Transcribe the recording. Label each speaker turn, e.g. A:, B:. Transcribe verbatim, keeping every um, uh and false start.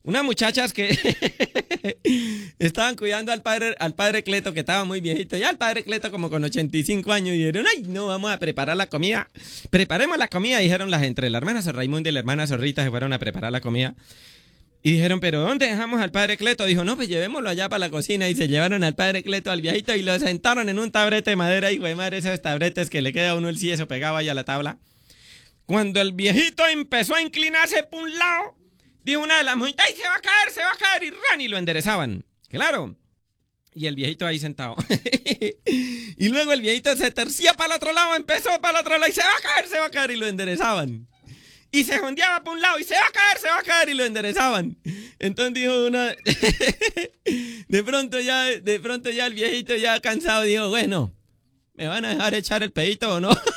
A: Unas muchachas que estaban cuidando al padre, al padre Cleto, que estaba muy viejito. Ya el padre Cleto como con ochenta y cinco años. Y dijeron, ay, no, vamos a preparar la comida. Preparemos la comida, dijeron las entre la hermana Sor Raimundo y la hermana Zorrita se fueron a preparar la comida. Y dijeron, ¿pero dónde dejamos al padre Cleto? Dijo, no, pues llevémoslo allá para la cocina. Y se llevaron al padre Cleto, al viejito, y lo sentaron en un tabrete de madera. Y güey, madre, esos tabretes que le queda a uno el yeso pegado ahí a la tabla. Cuando el viejito empezó a inclinarse por un lado, dijo una de las mujeres, ¡ay, se va a caer, se va a caer! Y ran, y lo enderezaban. Claro. Y el viejito ahí sentado. Y luego el viejito se tercia para el otro lado, empezó para el otro lado, y se va a caer, se va a caer, y lo enderezaban. Y se jondeaba por un lado, y se va a caer, se va a caer, y lo enderezaban. Entonces dijo una... de pronto ya, de pronto ya el viejito ya cansado dijo, bueno, ¿me van a dejar echar el pedito o no?